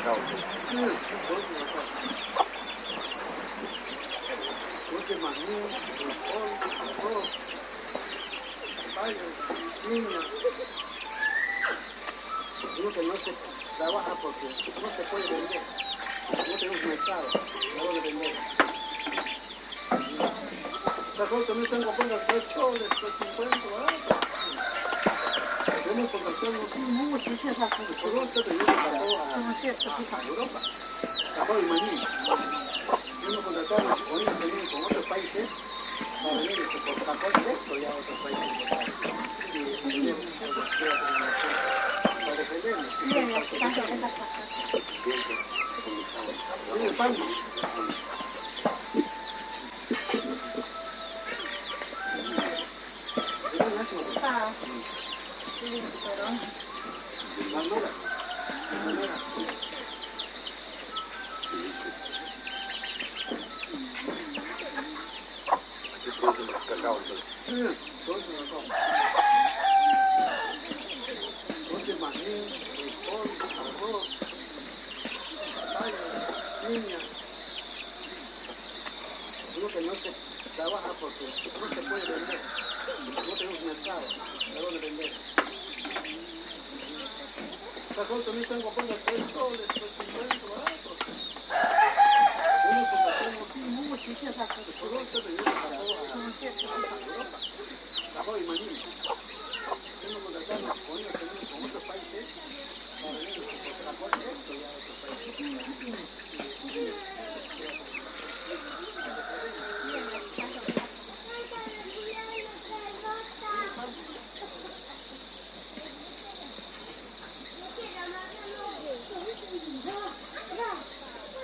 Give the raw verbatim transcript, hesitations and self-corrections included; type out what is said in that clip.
Dulce maní, frijol, arroz, tallos, piña. Digo que no se trabaja porque no se puede vender. No tenemos mercado, no lo vender. Esta también están comprando tres soles, tres cincuenta, ¿verdad? Tenemos comerciamos mucho, mucho, por lo tanto tenemos para Europa. Cajón y maní. Hemos contratado a los también con otros países para venir por cajón directo ya a otros países. Para defendernos. Bien, las cosas de esas cosas. Bien, el pan. Ah, sí, pero... Bandera. Bandera. Sí, todo eso lo como. Dulce maní, frijol, arroz, tallos, piña. Digo que no se trabaja porque no se puede vender. No tenemos mercado, no lo vender. Esta cosa también están comprando tres soles, tres